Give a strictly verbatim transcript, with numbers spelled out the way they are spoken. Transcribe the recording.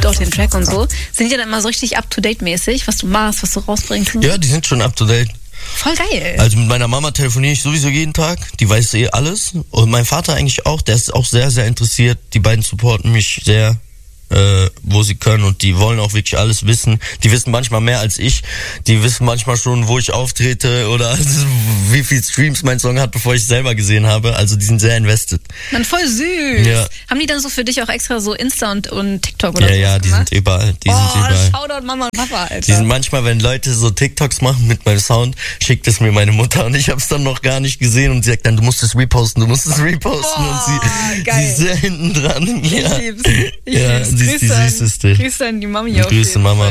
auch den Track und so. Sind die dann immer so richtig up-to-date-mäßig, was du machst, was du rausbringst? Ja, die sind schon up-to-date. Voll geil. Also mit meiner Mama telefoniere ich sowieso jeden Tag, die weiß eh alles. Und mein Vater eigentlich auch, der ist auch sehr, sehr interessiert. Die beiden supporten mich sehr, äh, wo sie können, und die wollen auch wirklich alles wissen. Die wissen manchmal mehr als ich. Die wissen manchmal schon, wo ich auftrete oder wie viel Streams mein Song hat, bevor ich es selber gesehen habe. Also die sind sehr invested. Dann voll süß. Ja. Haben die dann so für dich auch extra so Insta und, und TikTok oder Ja, so ja, die gemacht? sind überall. Die oh, sind überall. Shoutout Mama und Papa, Alter. Die sind manchmal, wenn Leute so TikToks machen mit meinem Sound, schickt es mir meine Mutter und ich hab's dann noch gar nicht gesehen und sie sagt dann, du musst es reposten, du musst es reposten. Boah, und sie, geil. sie ist sehr hinten dran. Ja, Ich lieb's. Ich ja lieb's. sie ist die Grüße an- Süßeste. Grüße an die Mami auf Grüße jeden Mama. Fall.